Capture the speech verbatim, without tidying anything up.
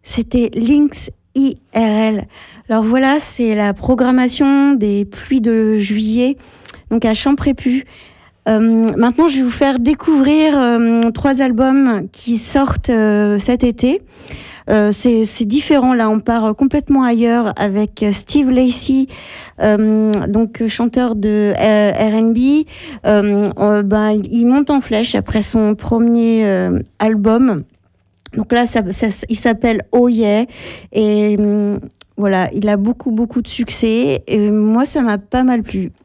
C'était Lynx I R L. Alors voilà, c'est la programmation des pluies de juillet, donc à Champrépu. Euh, maintenant, je vais vous faire découvrir euh, trois albums qui sortent euh, cet été. Euh, c'est, c'est différent, là on part complètement ailleurs avec Steve Lacy, euh, donc chanteur de euh, R and B. Euh, euh, ben, il monte en flèche après son premier euh, album. Donc là, ça, ça, il s'appelle Oh Yeah et euh, voilà, il a beaucoup beaucoup de succès et moi ça m'a pas mal plu.